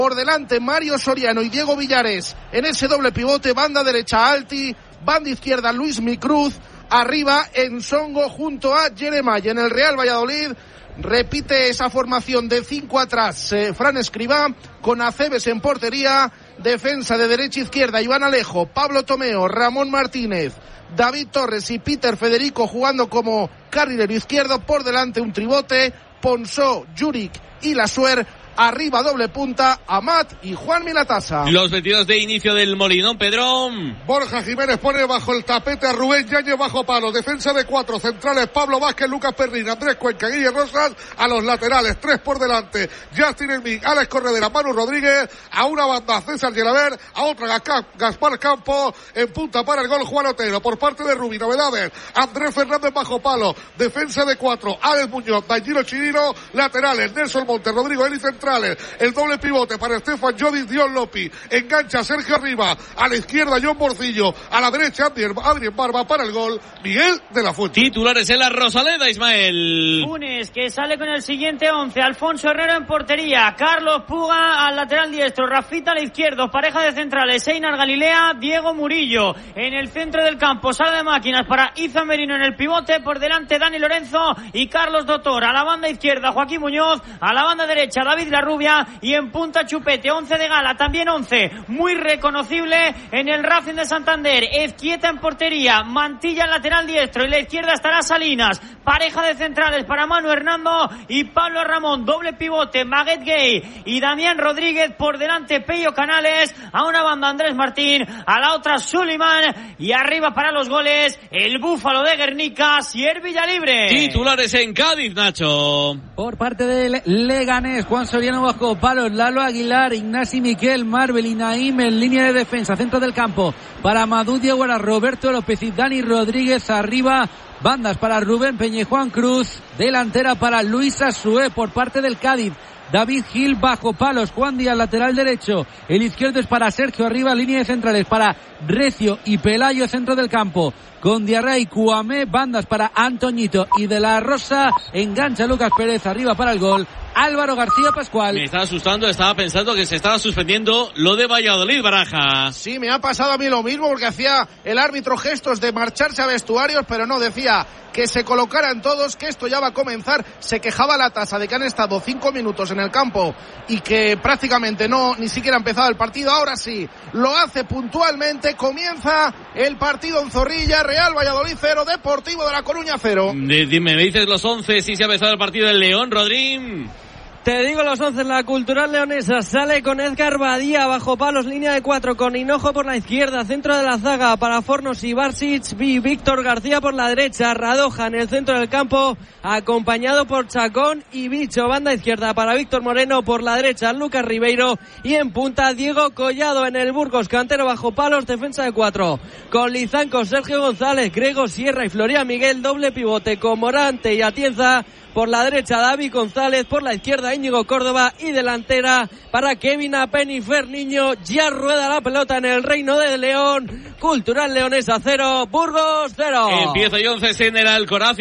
Por delante Mario Soriano y Diego Villares en ese doble pivote, banda derecha Alti, banda izquierda Luis Micruz, arriba Ensongo junto a Jeremaya. En el Real Valladolid repite esa formación de 5 atrás Fran Escribá, con Acebes en portería, defensa de derecha a izquierda Iván Alejo, Pablo Tomeo, Ramón Martínez, David Torres y Peter Federico jugando como carrilero izquierdo. Por delante un tribote, Ponsó, Juric y Lasuer. Arriba doble punta, Amat y Juan Milatasa. Los 22 de inicio del Molinón, Pedrón. Borja Jiménez pone bajo el tapete a Rubén Yáñez bajo palo. Defensa de 4, centrales Pablo Vázquez, Lucas Perrín, Andrés Cuenca, Guille Rosas. A los laterales, 3 por delante, Justin Elming, Alex Corredera, Manu Rodríguez. A una banda César Gelabert, a otra Gaspar Campo. En punta para el gol Juan Otero. Por parte de Rubí, novedades, Andrés Fernández bajo palo. Defensa de 4, Alex Muñoz, Danilo Chirino. Laterales, Nelson Monte, Rodrigo Eli centrales. El doble pivote para Estefan Jodis, Dion Lopi. Engancha Sergio Arriba. A la izquierda John Morcillo. A la derecha Adrien Barba. Para el gol Miguel de la Fuente. Titulares en la Rosaleda, Ismael. Funes, que sale con el siguiente 11. Alfonso Herrero en portería. Carlos Puga al lateral diestro. Rafita a la izquierda. Pareja de centrales. Einar Galilea, Diego Murillo. En el centro del campo, sala de máquinas para Izan Merino en el pivote. Por delante Dani Lorenzo y Carlos Dotor. A la banda izquierda Joaquín Muñoz. A la banda derecha David Larrubia. Y en punta Chupete. 11 de gala, también 11 muy reconocible en el Racing de Santander. Ezquieta en portería. Mantilla en lateral diestro. En la izquierda estará Salinas. Pareja de centrales para Manu Hernando y Pablo Ramón. Doble pivote Maguet Gay y Damián Rodríguez. Por delante Pello Canales. A una banda Andrés Martín. A la otra Suleiman. Y arriba para los goles el Búfalo de Guernica, Sier Villalibre. Titulares en Cádiz, Nacho. Por parte del Leganés, Juan Soriano bajo palos, Lalo Aguilar, Ignasi Miquel, Marvel y Naim en línea de defensa, centro del campo para Madú Diaguara, Roberto López y Dani Rodríguez. Arriba bandas para Rubén Peñejuan Cruz, delantera para Luis Assué. Por parte del Cádiz, David Gil bajo palos, Juan Díaz lateral derecho, el izquierdo es para Sergio, arriba línea de centrales para Recio y Pelayo, centro del campo con Diarra y Cuamé, bandas para Antoñito y De la Rosa. Engancha Lucas Pérez, arriba para el gol Álvaro García Pascual. Me estaba asustando, estaba pensando que se estaba suspendiendo lo de Valladolid, Baraja. Sí, me ha pasado a mí lo mismo, porque hacía el árbitro gestos de marcharse a vestuarios, pero no, decía que se colocaran todos, que esto ya va a comenzar. Se quejaba la tasa de que han estado 5 minutos en el campo y que prácticamente ni siquiera ha empezado el partido. Ahora sí, lo hace puntualmente. Comienza el partido en Zorrilla. Real Valladolid 0, Deportivo de La Coruña 0. Dime, me dices los 11, si se ha empezado el partido del León, Rodrín. Te digo los 11, la Cultural Leonesa sale con Edgar Badía bajo palos, línea de 4 con Hinojo por la izquierda, centro de la zaga para Fornos y Barsic, Víctor García por la derecha, Radoja en el centro del campo acompañado por Chacón y Bicho, banda izquierda para Víctor Moreno, por la derecha Lucas Ribeiro y en punta Diego Collado. En el Burgos, cantero bajo palos, defensa de 4 con Lizanco, Sergio González, Grego Sierra y Florian Miguel, doble pivote con Morante y Atienza. Por la derecha David González, por la izquierda Íñigo Córdoba y delantera para Kevin Apenifer Niño. Ya rueda la pelota en el Reino de León. Cultural Leonesa 0, Burgos 0. Empieza y 11 en el Alcoraz,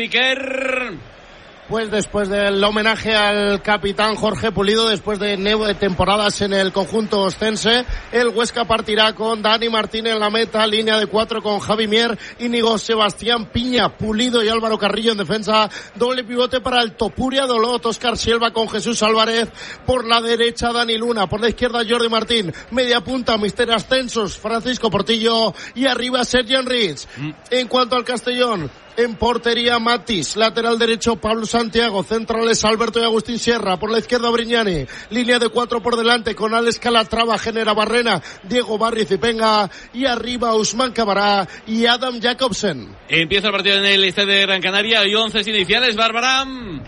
Iker. Pues después del homenaje al capitán Jorge Pulido, después de 9 temporadas en el conjunto oscense, el Huesca partirá con Dani Martín en la meta, línea de 4 con Javi Mier, Íñigo Sebastián Piña, Pulido y Álvaro Carrillo en defensa, doble pivote para el Topuria Dolot, Óscar Silva con Jesús Álvarez, por la derecha Dani Luna, por la izquierda Jordi Martín, media punta Mister Ascensos, Francisco Portillo y arriba Sergi Enrich. En cuanto al Castellón, en portería Matis, lateral derecho Pablo Santiago, centrales Alberto y Agustín Sierra, por la izquierda Brignani, línea de 4 por delante con Alex Calatrava, Genera Barrena, Diego Barriz y Penga y arriba Usman Cabará y Adam Jacobsen. Empieza el partido en el estadio de Gran Canaria y 11 iniciales, Bárbara.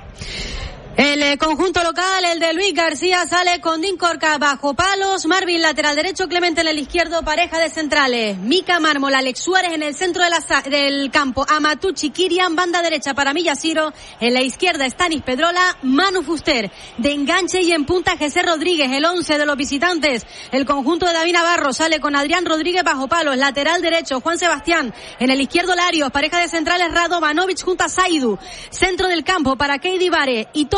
El conjunto local, el de Luis García, sale con Dincorca bajo palos, Marvin lateral derecho, Clemente en el izquierdo, pareja de centrales, Mica Mármol, Alex Suárez en el centro del campo, Amatucci, Kirian, banda derecha para Millasiro, en la izquierda Stanis Pedrola, Manu Fuster, de enganche y en punta José Rodríguez, el 11 de los visitantes. El conjunto de David Navarro sale con Adrián Rodríguez bajo palos, lateral derecho Juan Sebastián, en el izquierdo Larios, pareja de centrales Radovanovic junto a Saidu, centro del campo para Keidi Vare y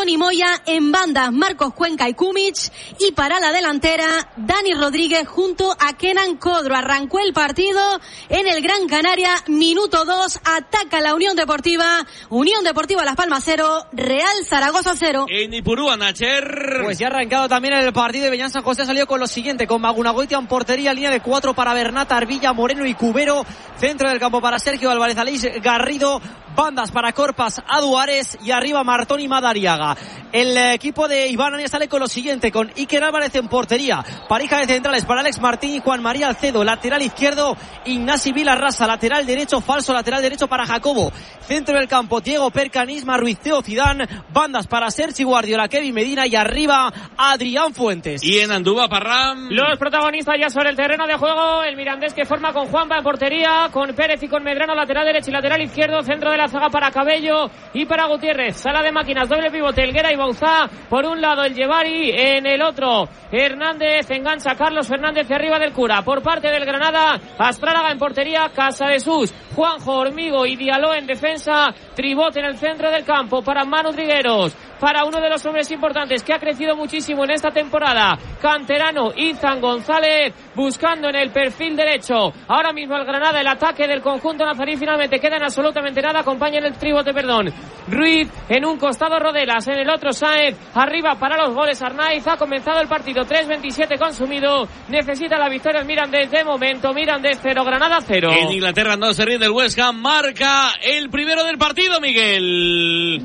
Toni Moya, en bandas Marcos Cuenca y Kumic, y para la delantera Dani Rodríguez junto a Kenan Codro. Arrancó el partido en el Gran Canaria, minuto 2, ataca la Unión Deportiva Las Palmas 0, Real Zaragoza 0. En Ipurúa, Nacher. Pues ya ha arrancado también el partido y Beñán San José ha salido con lo siguiente, con Magunagoitia en portería, línea de 4 para Bernat, Arvilla, Moreno y Cubero, centro del campo para Sergio Álvarez, Aleix Garrido, bandas para Corpas, Aduares y arriba Martón y Madariaga. El equipo de Iván Ania sale con lo siguiente, con Iker Álvarez en portería, pareja de centrales para Alex Martín y Juan María Alcedo, lateral izquierdo Ignasi Vilarrasa, lateral derecho falso, lateral derecho para Jacobo, centro del campo Diego Percanisma, Ruiz Teo Zidane, bandas para Sergi Guardiola, Kevin Medina y arriba Adrián Fuentes. Y en Andúba, Parram. Los protagonistas ya sobre el terreno de juego, el Mirandés que forma con Juanpa en portería, con Pérez y con Medrano lateral derecho y lateral izquierdo, centro de la zaga para Cabello y para Gutiérrez, sala de máquinas, doble pivote, Helguera y Bauzá, por un lado el Llevari, en el otro Hernández, engancha Carlos Fernández arriba del Cura, por parte del Granada, Astrálaga en portería, Casadesús, Juanjo, Hormigo y Dialó en defensa, Tribot en el centro del campo para Manu Trigueros, para uno de los hombres importantes que ha crecido muchísimo en esta temporada, canterano Izan González, buscando en el perfil derecho ahora mismo el Granada, el ataque del conjunto nazarí finalmente queda en absolutamente nada, acompaña en el tribote, Ruiz, en un costado Rodelas, en el otro Sáenz, arriba para los goles Arnaiz, ha comenzado el partido, 3:27 consumido, necesita la victoria el Mirandés, de momento Mirandés 0, Granada 0. En Inglaterra no se rinde el West Ham, marca el primero del partido, Miguel.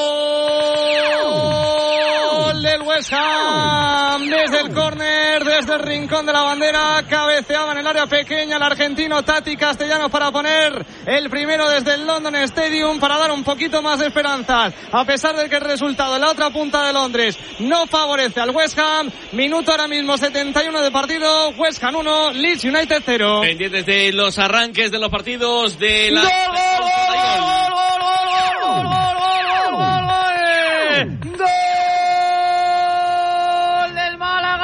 ¡Gol del West Ham! Desde el córner, desde el rincón de la bandera, cabeceaba en el área pequeña el argentino Tati Castellanos para poner el primero desde el London Stadium, para dar un poquito más de esperanzas, a pesar de que el resultado en la otra punta de Londres no favorece al West Ham. Minuto ahora mismo 71 de partido, West Ham 1, Leeds United 0. Pendientes de los arranques de los partidos de la... ¡Gol del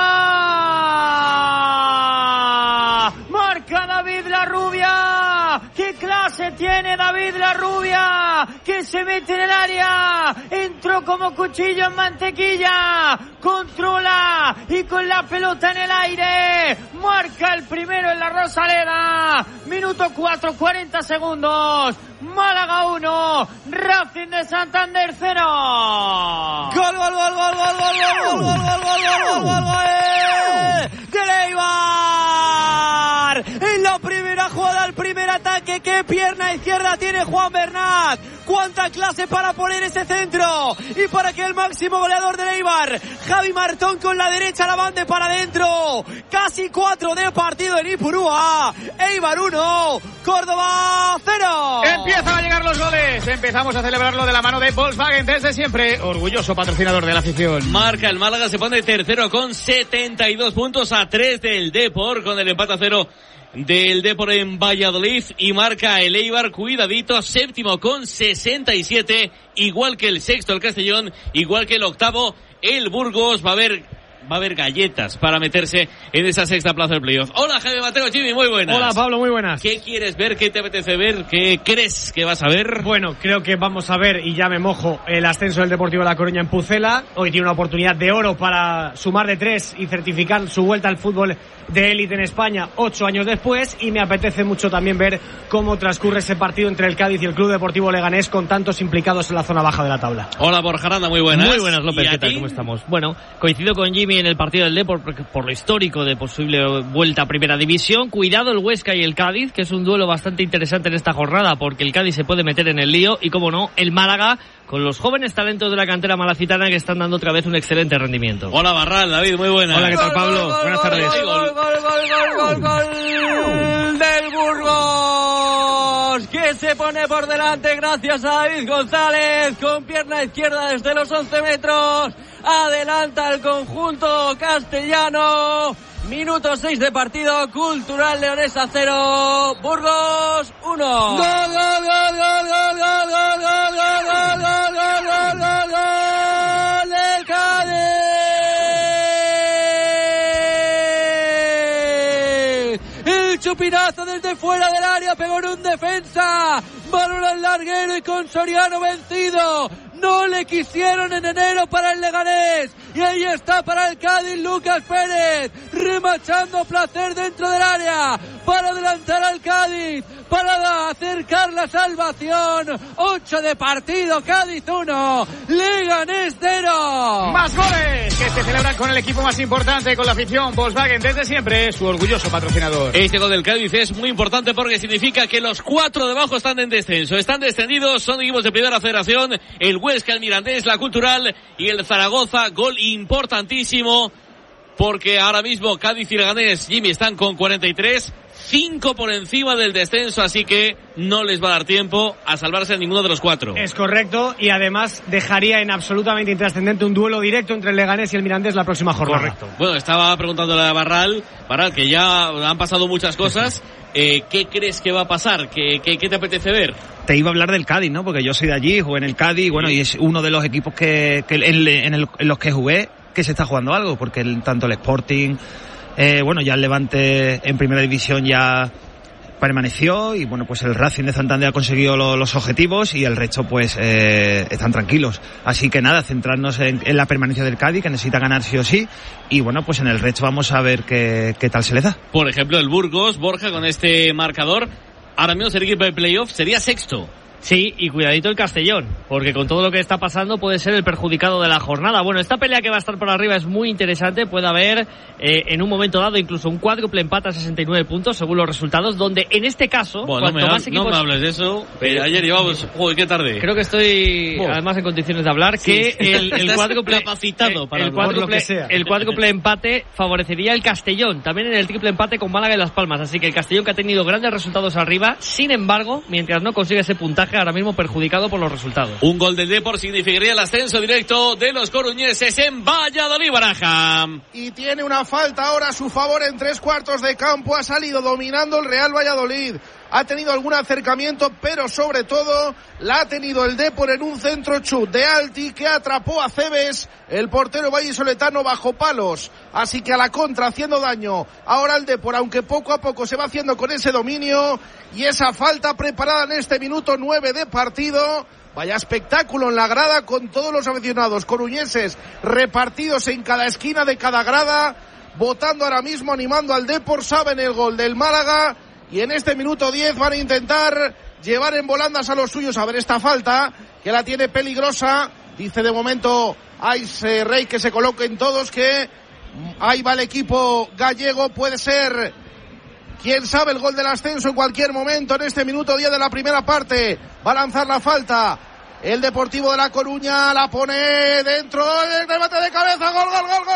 Málaga! ¡Marca David Larrubia! ¡Qué clase tiene David Larrubia! ¡Que se mete en el área! Entró como cuchillo en mantequilla, controla y con la pelota en el aire marca el primero en la Rosaleda. Minuto 4, 40 segundos. Málaga 1, Racing de Santander 0. Gol, gol, gol, gol, gol, gol, gol, gol, gol, gol, gol, gol, de Leibar. En la primera jugada, el primer ataque, qué pierna izquierda tiene Juan Bernat. Cuánta clase para poner ese centro y para que el máximo goleador de Eibar, Javi Martón, con la derecha la mande para adentro. Casi 4 de partido en Ipurúa. Eibar 1, Córdoba 0. Empiezan a llegar los goles. Empezamos a celebrarlo de la mano de Volkswagen desde siempre. Orgulloso patrocinador de la afición. Marca el Málaga, se pone tercero con 72 puntos a 3 del Depor, con el empate a 0 del Depor en Valladolid, y marca el Eibar, cuidadito, séptimo con 67, igual que el sexto el Castellón, igual que el octavo el Burgos. Va a haber galletas para meterse en esa sexta plaza del playoff. Hola, Jaime Mateo, Jimmy, muy buenas. Hola, Pablo, muy buenas. ¿Qué quieres ver? ¿Qué te apetece ver? ¿Qué crees que vas a ver? Bueno, creo que vamos a ver, y ya me mojo, el ascenso del Deportivo de La Coruña en Pucela. Hoy tiene una oportunidad de oro para sumar de 3 y certificar su vuelta al fútbol de élite en España 8 años después, y me apetece mucho también ver cómo transcurre ese partido entre el Cádiz y el Club Deportivo Leganés, con tantos implicados en la zona baja de la tabla. Hola, Borja Aranda, muy buenas. Muy buenas, López, ¿qué tal? ¿Cómo estamos? Bueno, coincido con Jimmy en el partido del Depor por lo histórico de posible vuelta a Primera División. Cuidado el Huesca y el Cádiz, que es un duelo bastante interesante en esta jornada, porque el Cádiz se puede meter en el lío, y como no, el Málaga, con los jóvenes talentos de la cantera malacitana, que están dando otra vez un excelente rendimiento. Hola, Barral, David, muy buenas. Hola, ¿qué tal, Pablo? Buenas tardes. Gol del Burgos, que se pone por delante gracias a David González, con pierna izquierda desde los 11 metros. Adelanta el conjunto castellano. Minuto 6 de partido. Cultural Leonesa 0, Burgos 1. Gol, gol, gol, gol, gol, gol, gol, gol, gol, gol, gol, gol, gol, gol del Cádiz. El chupinazo desde fuera del área, pegó en un defensa, balón al larguero y con Soriano vencido. No le quisieron en enero para el Leganés. Y ahí está para el Cádiz Lucas Pérez, remachando Placer dentro del área para adelantar al Cádiz, para acercar la salvación. 8 de partido, Cádiz 1, Leganés 0. Más goles que se celebran con el equipo más importante, con la afición. Volkswagen desde siempre, su orgulloso patrocinador. Este gol del Cádiz es muy importante porque significa que los 4 de abajo están en descenso. Están descendidos, son equipos de primera federación. El Huesca, el Mirandés, la Cultural y el Zaragoza. Gol importantísimo porque ahora mismo Cádiz y Leganés, Jimmy, están con 43, 5 por encima del descenso, así que no les va a dar tiempo a salvarse a ninguno de los 4. Es correcto, y además dejaría en absolutamente intrascendente un duelo directo entre el Leganés y el Mirandés la próxima jornada. Correcto. Bueno, estaba preguntándole a Barral, que ya han pasado muchas cosas. ¿Qué crees que va a pasar? ¿Qué te apetece ver? Te iba a hablar del Cádiz, ¿no? Porque yo soy de allí, jugué en el Cádiz, bueno, y es uno de los equipos en los que jugué que se está jugando algo, porque tanto el Sporting, ya el Levante en primera división ya permaneció, y bueno, pues el Racing de Santander ha conseguido los objetivos y el resto pues están tranquilos. Así que nada, centrarnos en la permanencia del Cádiz, que necesita ganar sí o sí, y bueno, pues en el resto vamos a ver qué tal se le da. Por ejemplo, el Burgos, Borja, con este marcador, ahora mismo sería equipo de playoff, sería sexto. Sí, y cuidadito el Castellón, porque con todo lo que está pasando puede ser el perjudicado de la jornada. Bueno, esta pelea que va a estar por arriba es muy interesante. Puede haber en un momento dado incluso un cuádruple empate a 69 puntos según los resultados, donde en este caso, bueno, no me hables de eso. Ayer llevamos, joder, qué tarde. Creo que estoy además en condiciones de hablar, que el cuádruple capacitado para el cuádruple empate favorecería el Castellón, también en el triple empate con Málaga y Las Palmas. Así que el Castellón, que ha tenido grandes resultados arriba, sin embargo, mientras no consigue ese puntaje, ahora mismo perjudicado por los resultados. Un gol del Depor significaría el ascenso directo de los coruñeses en Valladolid, Baraja. Y tiene una falta ahora a su favor en 3/4 de campo. Ha salido dominando el Real Valladolid. Ha tenido algún acercamiento, pero sobre todo la ha tenido el Depor en un centro chut de Alti que atrapó a Cebes, el portero vallisoletano, bajo palos. Así que a la contra, haciendo daño ahora el Depor, aunque poco a poco se va haciendo con ese dominio y esa falta preparada en este minuto 9 de partido. Vaya espectáculo en la grada, con todos los aficionados coruñeses repartidos en cada esquina de cada grada, votando ahora mismo, animando al Depor. Saben el gol del Málaga y en este minuto 10 van a intentar llevar en volandas a los suyos. A ver esta falta, que la tiene peligrosa. Dice de momento Ice Rey que se coloquen todos, que ahí va el equipo gallego. Puede ser, quién sabe, el gol del ascenso en cualquier momento. En este minuto 10 de la primera parte va a lanzar la falta el Deportivo de La Coruña, la pone dentro, el remate de cabeza, gol, gol, gol, gol.